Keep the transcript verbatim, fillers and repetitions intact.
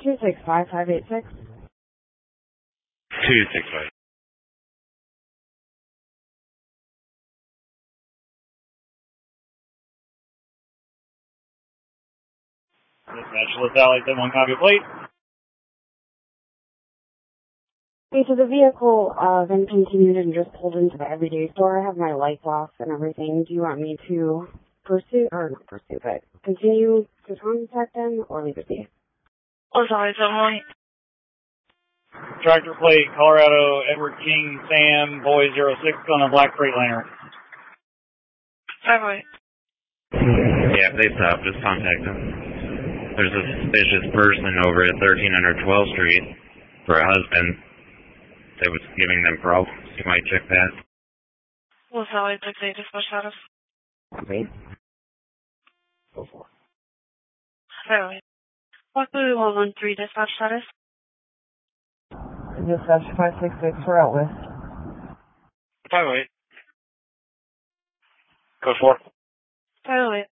two six five, five eight six. two six five. Dispatch, let's alley seven one copy plate. Okay, so the vehicle uh, then continued and just pulled into the everyday store. I have my lights off and everything. Do you want me to pursue, or not pursue, but continue to contact them or leave it be? Let's alley seven one. Tractor plate, Colorado, Edward King, Sam, Boy zero six on a black Freightliner. five oh eight. Yeah, if they stop, just contact them. There's a suspicious person over at thirteen hundred twelfth Street for a husband that was giving them problems. You might check that. Let's alley six eight, dispatch status. Wait. Go for it. five oh eight. Walk through one one three, dispatch status. Dispatch five six six for out west. five oh eight. Go for it. five oh eight.